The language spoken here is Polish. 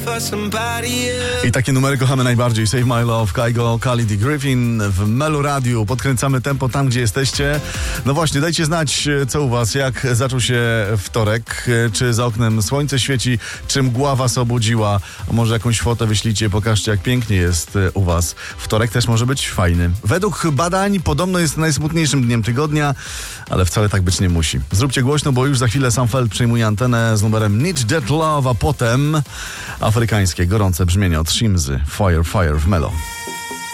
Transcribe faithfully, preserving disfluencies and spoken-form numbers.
I takie numery kochamy najbardziej. Save My Love, Kygo, Khalid i Griffin w Melo Radiu. Podkręcamy tempo tam, gdzie jesteście. No właśnie, dajcie znać, co u was, jak zaczął się wtorek. Czy za oknem słońce świeci, czy mgła was obudziła. A może jakąś fotę wyślijcie, pokażcie, jak pięknie jest u was. Wtorek też może być fajny. Według badań podobno jest najsmutniejszym dniem tygodnia, ale wcale tak być nie musi. Zróbcie głośno, bo już za chwilę Sam Feld przejmuje antenę z numerem Need That Love, a potem afrykańskie, gorące brzmienie od Shimzy. Fire, Fire w Melo.